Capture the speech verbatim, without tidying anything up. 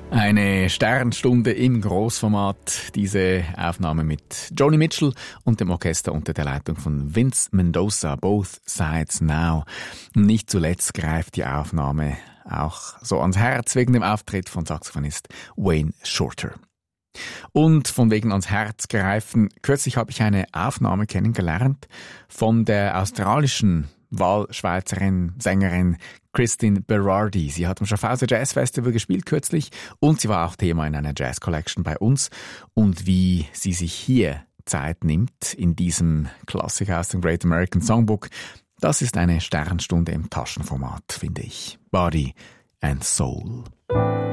Eine Sternstunde im Großformat. Diese Aufnahme mit Joni Mitchell und dem Orchester unter der Leitung von Vince Mendoza. Both Sides Now. Und nicht zuletzt greift die Aufnahme auch so ans Herz wegen dem Auftritt von Saxophonist Wayne Shorter. Und von wegen ans Herz greifen. Kürzlich habe ich eine Aufnahme kennengelernt von der australischen Wahlschweizerin, Sängerin Christine Berardi. Sie hat am Schaffhauser Jazz Festival gespielt kürzlich und sie war auch Thema in einer Jazz Collection bei uns. Und wie sie sich hier Zeit nimmt in diesem Klassiker aus dem Great American Songbook, das ist eine Sternstunde im Taschenformat, finde ich. Body and Soul.